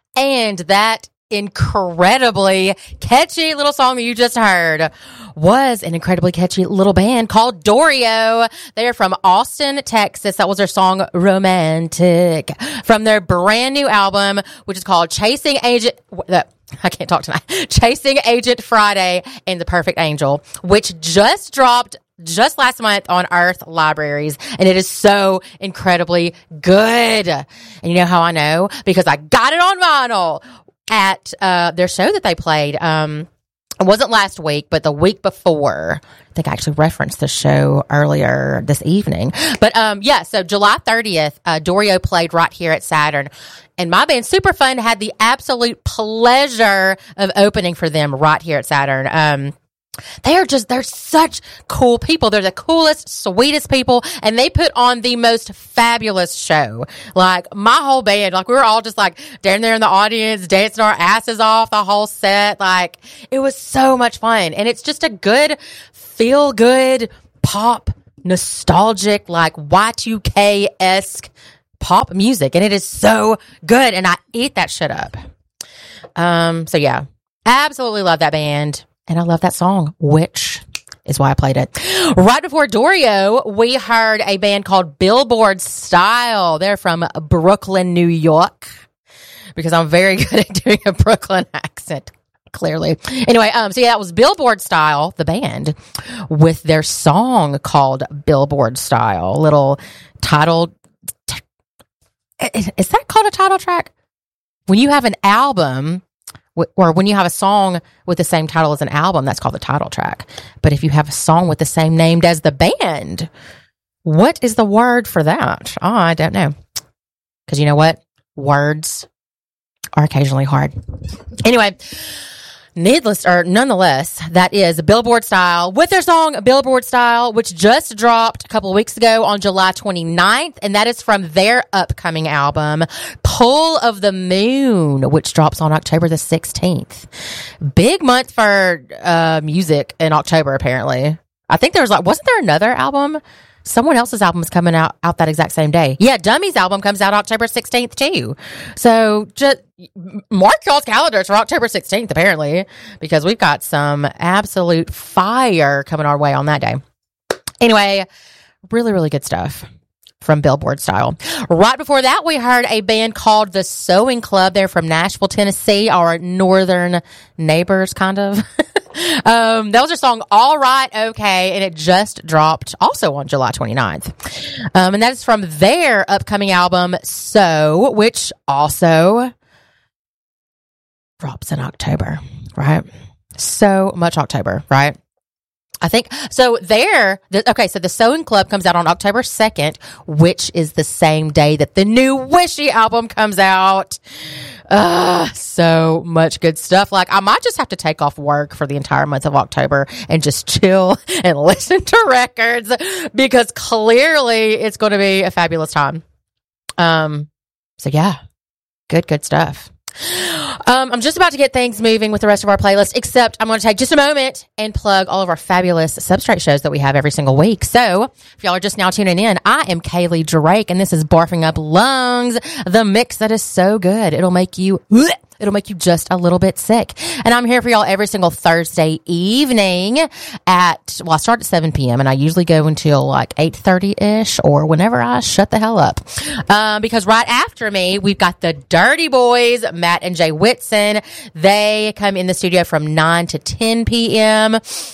And that incredibly catchy little song that you just heard was an incredibly catchy little band called Doreo. They are from Austin, Texas. That was their song Romantic from their brand new album, which is called Chasing Agent Friday and the Perfect Angel, which just dropped just last month on Earth Libraries, and it is so incredibly good. And you know how I know? Because I got it on vinyl at their show that they played. It wasn't last week, but the week before. I think I actually referenced the show earlier this evening. But so July 30th, Doreo played right here at Saturn. And my band, Superfund, had the absolute pleasure of opening for them right here at Saturn. They're such cool people. They're the coolest, sweetest people, and they put on the most fabulous show. Like, my whole band, like, we were all just like down there in the audience, dancing our asses off the whole set. Like, it was so much fun. And it's just a good, feel good, pop, nostalgic, like Y2K-esque pop music. And it is so good. And I eat that shit up. So yeah, absolutely love that band. And I love that song, which is why I played it. Right before Doreo, we heard a band called Billboard Style. They're from Brooklyn, New York, because I'm very good at doing a Brooklyn accent, clearly. Anyway, that was Billboard Style, the band, with their song called Billboard Style. Little title. Is that called a title track? When you have an album, or when you have a song with the same title as an album, that's called the title track. But if you have a song with the same name as the band, what is the word for that? Oh, I don't know. Because you know what? Words are occasionally hard. Anyway, nonetheless, that is Billboard Style with their song Billboard Style, which just dropped a couple of weeks ago on July 29th. And that is from their upcoming album, Pull of the Moon, which drops on October the 16th. Big month for music in October, apparently. I think wasn't there another album? Someone else's album is coming out that exact same day. Yeah, Dummy's album comes out October 16th too. So just mark y'all's calendars for October 16th, apparently, because we've got some absolute fire coming our way on that day. Anyway, really, really good stuff from Billboard Style. Right before that, we heard a band called The Sewing Club. They're from Nashville, Tennessee, our northern neighbors, kind of. That was their song All Right, Okay, and it just dropped also on July 29th. And that is from their upcoming album, So, which also drops in October, right? So much October, right? I think so. So the Sewing Club comes out on October 2nd, which is the same day that the new Wishy album comes out. So much good stuff. Like, I might just have to take off work for the entire month of October and just chill and listen to records, because clearly it's going to be a fabulous time. So yeah, good stuff. I'm just about to get things moving with the rest of our playlist, except I'm going to take just a moment and plug all of our fabulous Substrate shows that we have every single week. So if y'all are just now tuning in, I am Kaylee Drake, and this is Barfing Up Lungs, the mix that is so good it'll make you just a little bit sick. And I'm here for y'all every single Thursday evening I start at 7 p.m. and I usually go until like 8:30-ish or whenever I shut the hell up. Because right after me, we've got the Dirty Boys, Matt and Jay Whitson. They come in the studio from 9 to 10 p.m.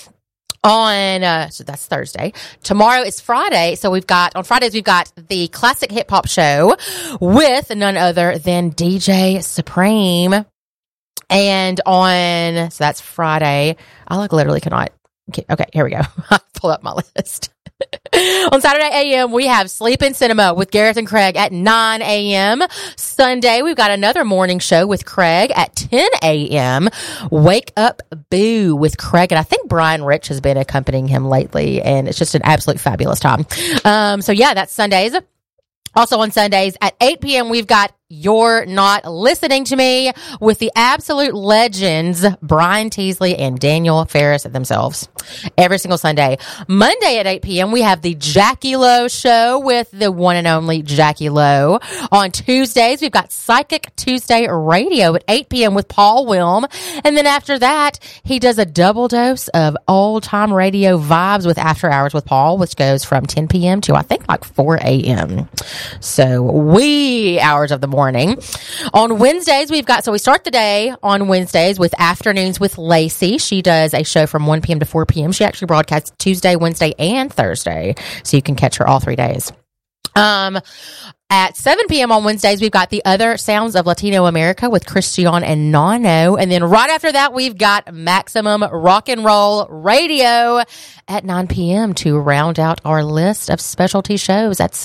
So that's Thursday. Tomorrow is Friday. So on Fridays, we've got the Classic Hip Hop Show with none other than DJ Supreme. And so that's Friday. I literally cannot. Okay, here we go. I'll pull up my list. On Saturday AM, we have Sleepin' Cinema with Gareth and Craig at 9 a.m. Sunday, we've got another morning show with Craig at 10 a.m. Wake Up Boo with Craig. And I think Brian Rich has been accompanying him lately, and it's just an absolute fabulous time. So yeah, that's Sundays. Also on Sundays at 8 p.m., we've got You're Not Listening to Me with the absolute legends, Brian Teasley and Daniel Ferris themselves. Every single Sunday. Monday at 8 p.m., we have the Jackie Lowe Show with the one and only Jackie Lowe. On Tuesdays, we've got Psychic Tuesday Radio at 8 p.m. with Paul Wilm. And then after that, he does a double dose of old-time radio vibes with After Hours with Paul, which goes from 10 p.m. to, I think, like 4 a.m. So, wee hours of the morning. On Wednesdays, we start the day on Wednesdays with Afternoons with Lacey. She does a show from 1 p.m. to 4 p.m. She actually broadcasts Tuesday, Wednesday, and Thursday. So you can catch her all 3 days. At 7 p.m. on Wednesdays, we've got the Other Sounds of Latino America with Christian and Nano. And then right after that, we've got Maximum Rock and Roll Radio at 9 p.m. to round out our list of specialty shows at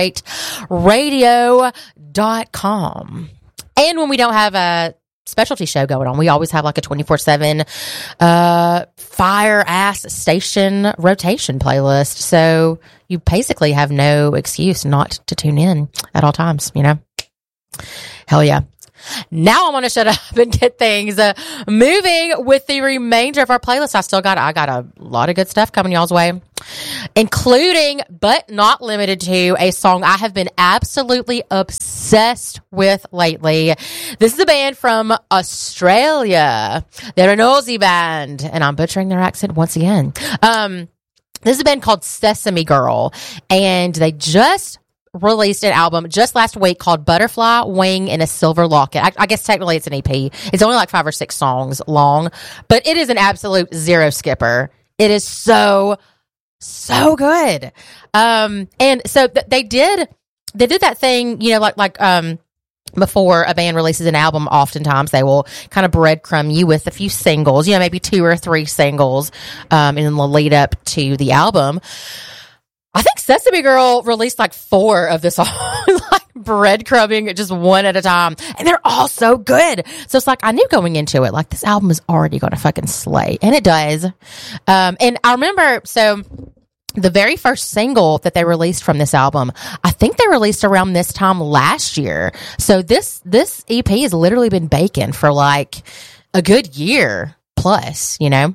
substrateradio.com. And when we don't have a specialty show going on, we always have like a 24/7 fire ass station rotation playlist. So you basically have no excuse not to tune in at all times, you know? Hell yeah. Now I want to shut up and get things moving with the remainder of our playlist. I got a lot of good stuff coming y'all's way, including, but not limited to, a song I have been absolutely obsessed with lately. This is a band from Australia. They're an Aussie band, and I'm butchering their accent once again. This is a band called Sesame Girl, and they just released an album just last week called Butterfly Wing in a Silver Locket. I guess technically it's an EP. It's only like 5 or 6 songs long, but it is an absolute zero skipper. It is so good. And so they did that thing, you know, like before a band releases an album, oftentimes they will kind of breadcrumb you with a few singles, you know, maybe 2 or 3 singles, and then they'll lead up to the album. I think Sesame Girl released like 4 of the songs, like breadcrumbing just one at a time. And they're all so good. So it's like, I knew going into it, like, this album is already going to fucking slay. And it does. And I remember, so the very first single that they released from this album, I think they released around this time last year. So this EP has literally been baking for like a good year plus, you know?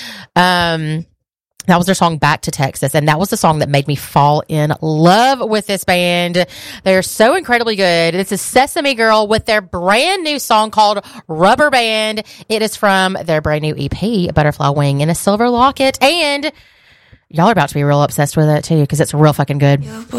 That was their song Back to Texas, and that was the song that made me fall in love with this band. They're so incredibly good. This is Sesame Girl with their brand new song called Rubber Band. It is from their brand new EP, Butterfly Wing in a Silver Locket, and y'all are about to be real obsessed with it too, because it's real fucking good.